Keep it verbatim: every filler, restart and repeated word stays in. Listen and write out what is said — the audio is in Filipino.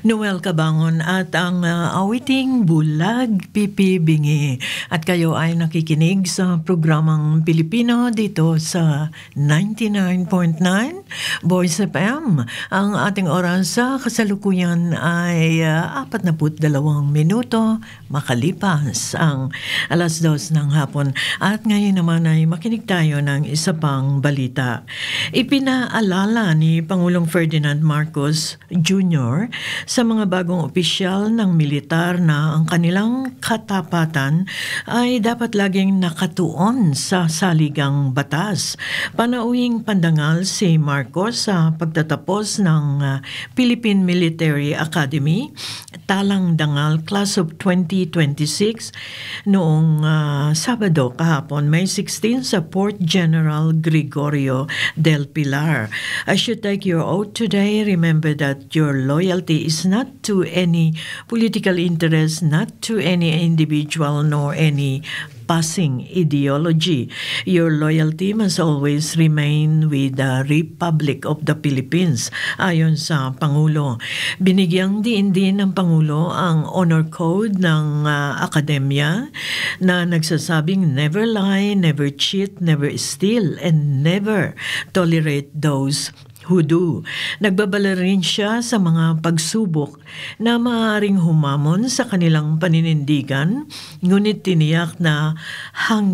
Noel Cabangon at ang uh, awiting Bulag Pipi Bingi. At kayo ay nakikinig sa programang Pilipino dito sa ninety-nine point nine Voice F M. Ang ating oras sa kasalukuyan ay uh, apat na dalawang minuto makalipas ang alas dos ng hapon. At ngayon naman ay makinig tayo ng isa pang balita. Ipinaalala ni Pangulong Ferdinand Marcos Junior sa mga bagong opisyal ng militar na ang kanilang katapatan ay dapat laging nakatuon sa saligang batas. Panauhing pandangal si Marcos sa pagtatapos ng uh, Philippine Military Academy, Talang Dangal Class of twenty twenty-six noong uh, Sabado kahapon, May sixteen sa Port General Gregorio del Pilar. As you take your oath today, remember that your loyalty is not to any political interest, not to any individual, nor any passing ideology. Your loyalty must always remain with the Republic of the Philippines, ayon sa Pangulo. Binigyang diin din ng Pangulo ang honor code ng uh, akademya na nagsasabing never lie, never cheat, never steal, and never tolerate those who do. Nagbabala rin siya sa mga pagsubok na maaaring humamon sa kanilang paninindigan, ngunit tiniyak na hanggang